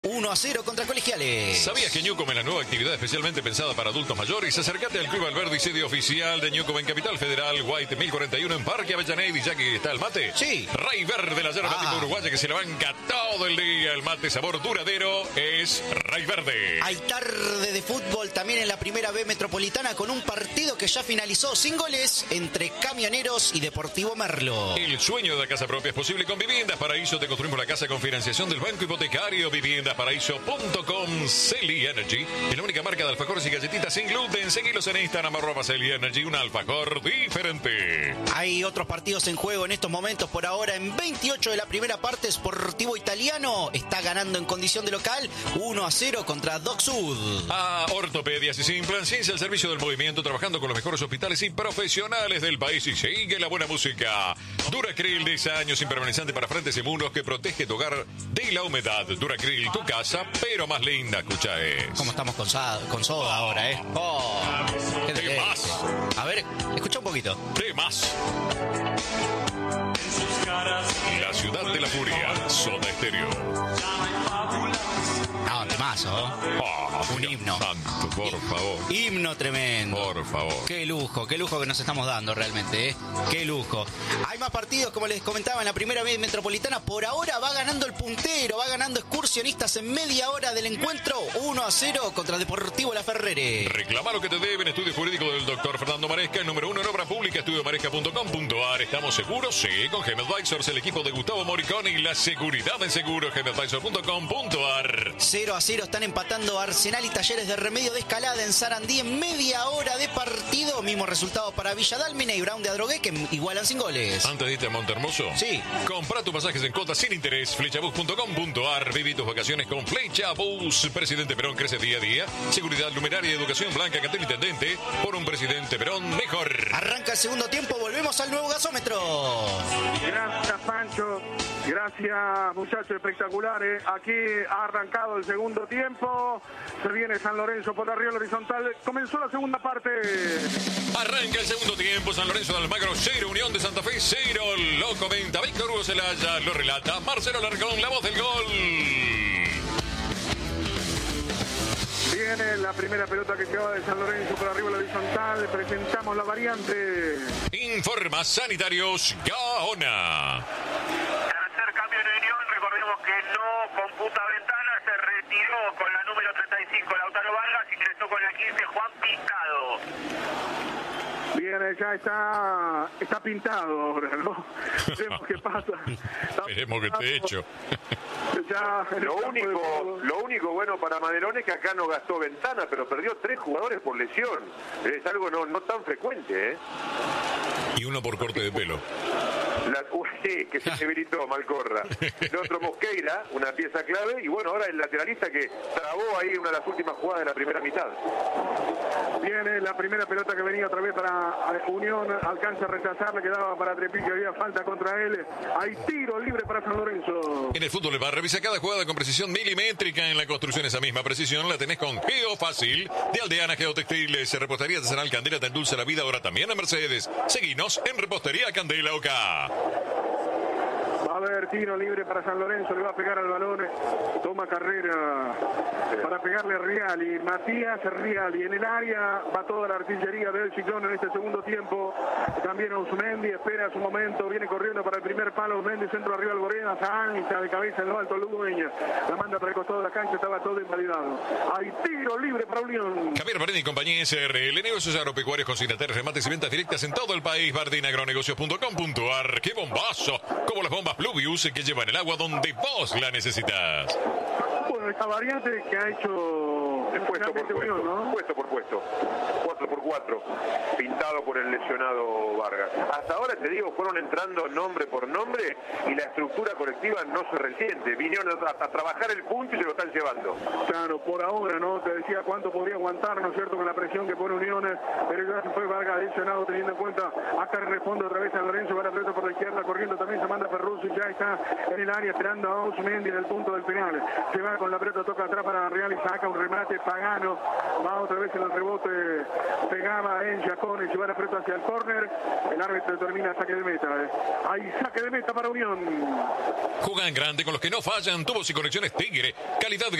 1-0 contra Colegiales. ¿Sabías que Newcom es la nueva actividad especialmente pensada para adultos mayores? Acércate al Club Alberdi, sede oficial de Newcom en Capital Federal, White 1041 en Parque Avellaneda. Y ya que está el mate, sí. Rey Verde, la yerba tipo uruguaya que se le banca todo el día. El mate sabor duradero es Rey Verde. Hay tarde de fútbol también en la primera B metropolitana con un partido que ya finalizó sin goles entre Camioneros y Deportivo Merlo. El sueño de la casa propia es posible con Viviendas Paraíso. Te construimos la casa con financiación del Banco Hipotecario. Viviendasparaíso.com. Celi Energy es la única marca de alfajores y galletitas sin gluten. Seguilos en Instagram, @Celi Energy, un alfajor diferente. Hay otros partidos en juego en estos momentos. Por ahora, en 28 de la primera parte, Sportivo Italiano está ganando en condición de local 1-0 contra Doc Sud. Ortopedias y Simplan, ciencia al servicio del movimiento, trabajando con los mejores hospitales y profesionales del país. Y sigue la buena música. Duracril, 10 años, impermeabilizante para frentes y muros que protege tu hogar de la humedad. Duracril, tu casa, pero más linda. Escucha es. ¿Cómo estamos con soda ahora, eh? ¿Qué más? A ver, escucha un poquito. ¿Qué más? La ciudad de la furia, Soda Estéreo. No, temazo. Un himno. Santo, por favor. Himno tremendo. Por favor. Qué lujo que nos estamos dando realmente, ¿eh? Qué lujo. Hay más partidos, como les comentaba, en la primera vez metropolitana. Por ahora va ganando el puntero, va ganando Excursionistas en media hora del encuentro. 1-0 contra Deportivo La Ferrere. Reclama lo que te deben. Estudio jurídico del doctor Fernando Maresca, el número 1 en obra pública, estudiomaresca.com.ar. ¿Estamos seguros? Sí, con GM Advisors, el equipo de Gustavo Moricone y la seguridad en seguro, gmadvisors.com.ar. 0-0 están empatando Arsenal y Talleres de Remedio de Escalada en Sarandí en media hora de partido. Mismo resultado para Villa Dálmine y Brown de Adrogué, que igualan sin goles. Antes de irte a Montehermoso, sí. Compra tus pasajes en cuotas sin interés. Flechabus.com.ar. Viví tus vacaciones con Flechabus. Presidente Perón crece día a día. Seguridad, luminaria, educación blanca, cartel intendente. Por un Presidente Perón mejor. Arranca el segundo tiempo. Volvemos al nuevo gasómetro. Gracias, Pancho. Gracias, muchachos espectaculares. Aquí ha arrancado el segundo tiempo. Se viene San Lorenzo por arriba horizontal. Comenzó la segunda parte. Arranca el segundo tiempo. San Lorenzo de Almagro 0, Unión de Santa Fe 0. Lo comenta Víctor Hugo Celaya, lo relata Marcelo Larcón, la voz del gol. Viene la primera pelota que se va de San Lorenzo por arriba horizontal. Presentamos la variante. Informa Sanitarios Gaona. Tercer cambio de Unión, recordemos que no computa ventana, se retiró con la número 35 Lautaro Vargas, ingresó con la 15 Juan Pintado. Viene, ya está pintado ahora, ¿no? Veremos qué pasa. Esperemos que esté hecho. Ya, lo único bueno para Maderón es que acá no gastó ventana, pero perdió 3 jugadores por lesión. Es algo no tan frecuente, ¿eh? Y uno por corte de pelo. Sí, que se debilitó Malcorra. El otro Mosqueira, una pieza clave. Y bueno, ahora el lateralista que trabó ahí una de las últimas jugadas de la primera mitad. Viene la primera pelota que venía otra vez para Unión. Alcanza a rechazar, le quedaba para Trepique, había falta contra él. Hay tiro libre para San Lorenzo. En el fútbol va, revisa cada jugada con precisión milimétrica. En la construcción esa misma precisión la tenés con Geofácil de Aldeana Geotextiles. Repostería artesanal Candela te endulza la vida ahora también a Mercedes. Seguinos en Repostería Candela OK. Va a haber tiro libre para San Lorenzo, le va a pegar al balón, toma carrera para pegarle a Riali, Matías Riali en el área, va toda la artillería del Ciclón en este segundo tiempo, también Osmendi espera su momento, viene corriendo para el primer palo, Osmendi centro arriba al Borena, Sancha de cabeza en lo alto, Ludueña, la manda para el costado de la cancha, estaba todo invalidado, hay tiro libre para Unión. Javier Bardini y compañía SRL, negocios agropecuarios, consignatarios, remates y ventas directas en todo el país. Bardinagronegocios.com.ar. ¡Qué bombazo! Como las bombas Pluvius que llevan el agua donde vos la necesitas. Bueno, esta variante que ha hecho puesto por puesto, Unión, ¿no? puesto por puesto, 4x4, pintado por el lesionado Vargas. Hasta ahora, te digo, fueron entrando nombre por nombre y la estructura colectiva no se resiente. Vinieron a trabajar el punto y se lo están llevando. Claro, por ahora, ¿no? Te decía cuánto podría aguantar, ¿no es cierto?, con la presión que pone Unión, pero ya se fue Vargas lesionado, teniendo en cuenta, acá responde otra vez a Lorenzo, va a la pelota por la izquierda, corriendo también se manda Ferruzzi, ya está en el área, esperando a Osmendi en el punto del penal. Se va con la pelota, toca atrás para Real y saca un remate Pagano, va otra vez en el rebote, pegaba en Giacone, lleva la pelota hacia el córner, el árbitro termina saque de meta. Hay saque de meta para Unión. Juegan grande con los que no fallan, tubos y conexiones Tigre, calidad